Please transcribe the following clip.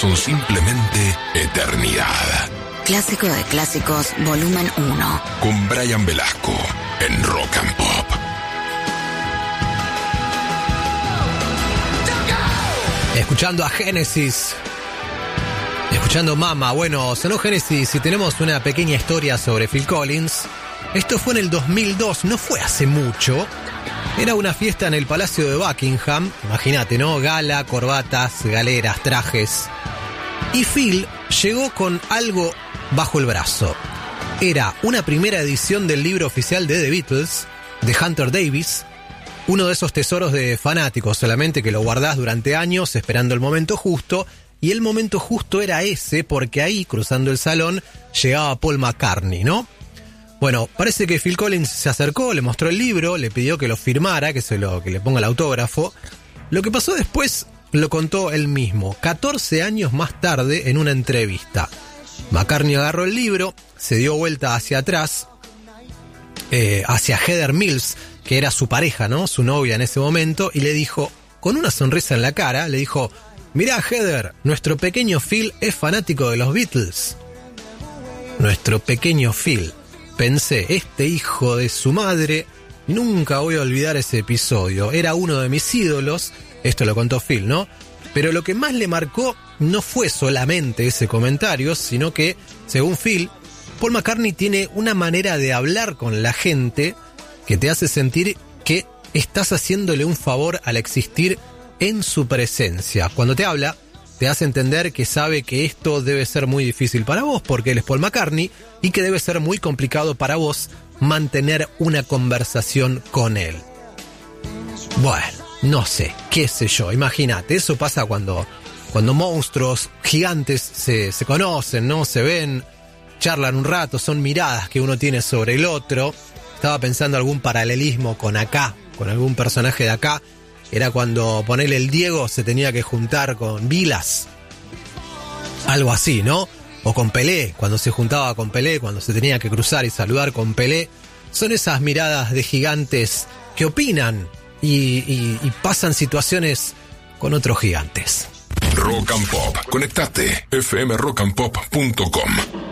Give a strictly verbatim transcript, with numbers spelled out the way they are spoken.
son simplemente eternidad. Clásico de clásicos, volumen uno. Con Brian Velasco en Rock and Pop. Escuchando a Genesis, escuchando Mama. Bueno, sonó Genesis y tenemos una pequeña historia sobre Phil Collins. Esto fue en el dos mil dos, no fue hace mucho. Era una fiesta en el Palacio de Buckingham. Imagínate, ¿no? Gala, corbatas, galeras, trajes. Y Phil llegó con algo bajo el brazo. Era una primera edición del libro oficial de The Beatles, de Hunter Davis. Uno de esos tesoros de fanáticos, solamente que lo guardás durante años esperando el momento justo. Y el momento justo era ese, porque ahí, cruzando el salón, llegaba Paul McCartney, ¿no? Bueno, parece que Phil Collins se acercó, le mostró el libro, le pidió que lo firmara, que se lo que le ponga el autógrafo. Lo que pasó después lo contó él mismo, catorce años más tarde en una entrevista. McCartney agarró el libro, se dio vuelta hacia atrás, eh, hacia Heather Mills, que era su pareja, ¿no? Su novia en ese momento, y le dijo, con una sonrisa en la cara, le dijo: mirá, Heather, nuestro pequeño Phil es fanático de los Beatles. Nuestro pequeño Phil. Pensé, este hijo de su madre, nunca voy a olvidar ese episodio. Era uno de mis ídolos, esto lo contó Phil, ¿no? Pero lo que más le marcó no fue solamente ese comentario, sino que, según Phil, Paul McCartney tiene una manera de hablar con la gente que te hace sentir que estás haciéndole un favor al existir en su presencia. Cuando te habla, te hace entender que sabe que esto debe ser muy difícil para vos, porque él es Paul McCartney, y que debe ser muy complicado para vos mantener una conversación con él. Bueno, no sé, qué sé yo, imagínate, eso pasa cuando, cuando monstruos gigantes se, se conocen, ¿no? Se ven, charlan un rato, son miradas que uno tiene sobre el otro. Estaba pensando algún paralelismo con acá, con algún personaje de acá. Era cuando, ponele, el Diego se tenía que juntar con Vilas. Algo así, ¿no? O con Pelé, cuando se juntaba con Pelé, cuando se tenía que cruzar y saludar con Pelé. Son esas miradas de gigantes que opinan y, y, y pasan situaciones con otros gigantes. Rock and Pop. Conectate. f m rock and pop punto com